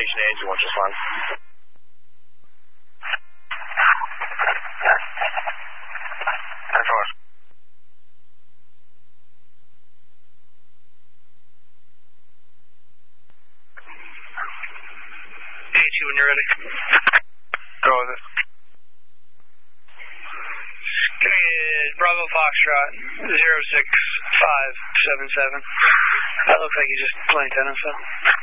Station A, 21 just fine. A2 when you're ready. Go with it. Bravo Foxtrot 06577. That looks like he's just playing tennis, though.